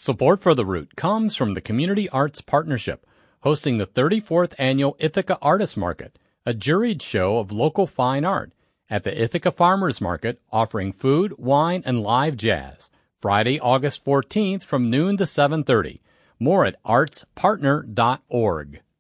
Support for The Root comes from the Community Arts Partnership, hosting the 34th Annual Ithaca Artist Market, a juried show of local fine art, at the Ithaca Farmers Market, offering food, wine, and live jazz. Friday, August 14th from noon to 7:30. More at artspartner.org.